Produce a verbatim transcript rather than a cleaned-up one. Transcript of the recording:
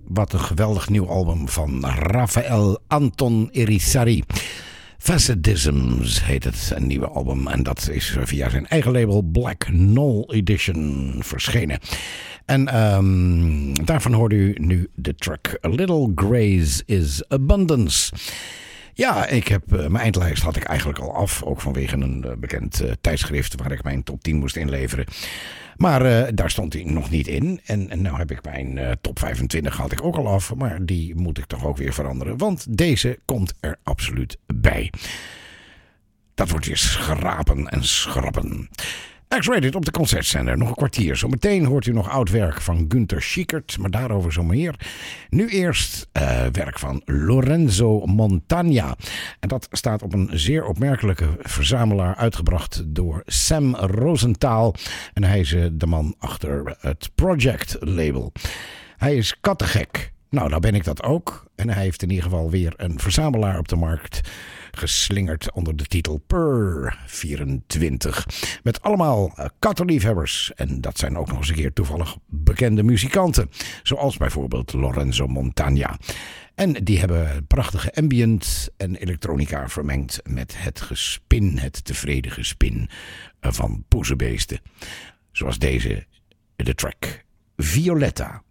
wat een geweldig nieuw album van Rafael Anton Irizarry. Facedisms heet het, een nieuwe album. En dat is via zijn eigen label Black Knoll Edition verschenen. En um, daarvan hoort u nu de track A Little Grace is Abundance. Ja, ik heb, uh, mijn eindlijst had ik eigenlijk al af. Ook vanwege een uh, bekend uh, tijdschrift waar ik mijn top tien moest inleveren. Maar uh, daar stond hij nog niet in. En, en nou heb ik mijn uh, top vijfentwintig had ik ook al af. Maar die moet ik toch ook weer veranderen. Want deze komt er absoluut bij. Dat wordt weer schrapen en schrappen. X-Rated op de concertzender. Nog een kwartier. Zometeen hoort u nog oud werk van Günther Schickert. Maar daarover zo meer. Nu eerst uh, werk van Lorenzo Montagna. En dat staat op een zeer opmerkelijke verzamelaar. Uitgebracht door Sam Rosenthal. En hij is uh, de man achter het Project label. Hij is kattegek. Nou, nou ben ik dat ook. En hij heeft in ieder geval weer een verzamelaar op de markt geslingerd onder de titel Per vierentwintig. Met allemaal uh, kattenliefhebbers. En dat zijn ook nog eens een keer toevallig bekende muzikanten. Zoals bijvoorbeeld Lorenzo Montagna. En die hebben prachtige ambient en elektronica vermengd met het gespin, het tevreden gespin van poezenbeesten. Zoals deze, de track Violetta.